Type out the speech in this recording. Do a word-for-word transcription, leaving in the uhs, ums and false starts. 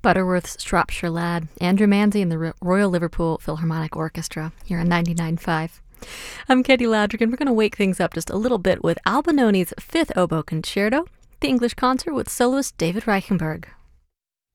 Butterworth's Shropshire Lad, Andrew Manzi and the Ro- Royal Liverpool Philharmonic Orchestra here on ninety-nine point five. I'm Katie Loudrick, and we're going to wake things up just a little bit with Albinoni's Fifth Oboe Concerto, the English Concert with soloist David Reichenberg.